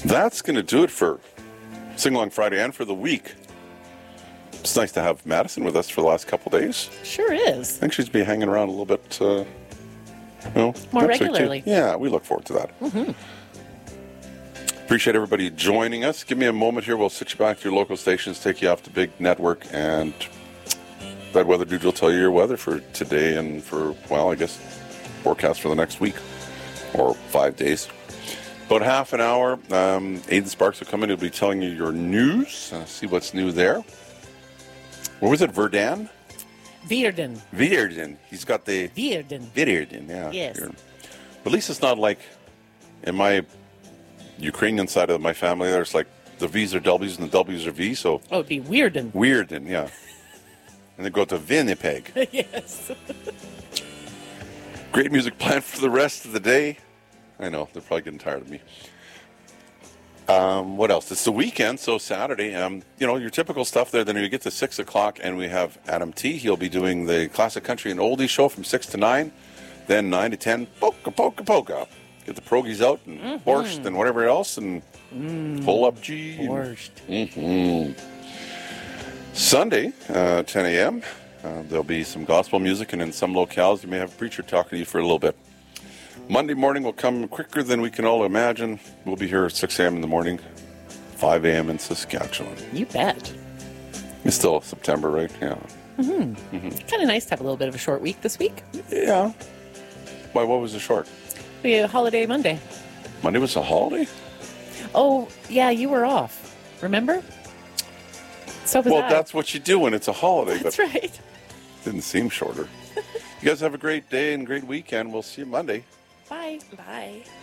That's going to do it for Sing Along Friday and for the week. It's nice to have Madison with us for the last couple days. Sure is. I think she's been hanging around a little bit, More regularly. Yeah, we look forward to that. Mm-hmm. Appreciate everybody joining us. Give me a moment here. We'll switch you back to your local stations, take you off the big network, and Bad Weather Dude will tell you your weather for today and for, well, I guess, forecast for the next week or 5 days. About half an hour, Aidan Sparks will come in. He'll be telling you your news. See what's new there. What was it, Verdun? Vierden. He's got the... Vierden, yeah. Yes. But at least it's not like in my Ukrainian side of my family, there's like the V's are W's and the W's are V's, so... Oh, it'd be Weirden. Weirden, yeah. And they go to Winnipeg. Yes. Great music planned for the rest of the day. I know, they're probably getting tired of me. What else? It's the weekend, so Saturday. Your typical stuff there. Then you get to 6 o'clock, and we have Adam T. He'll be doing the Classic Country and Oldies show from 6 to 9. Then 9 to 10, polka. Get the pierogies out and borscht and whatever else, and pull up G. Borscht. Sunday, 10 a.m., there'll be some gospel music, and in some locales, you may have a preacher talking to you for a little bit. Monday morning will come quicker than we can all imagine. We'll be here at 6 a.m. in the morning, 5 a.m. in Saskatchewan. You bet. It's still September, right? Yeah. Kind of nice to have a little bit of a short week this week. Yeah. Why, what was the short? We had a holiday Monday. Monday was a holiday? Oh, yeah, you were off. Remember? So was Well, I. that's what you do when it's a holiday. That's but right. It didn't seem shorter. You guys have a great day and great weekend. We'll see you Monday. Bye. Bye.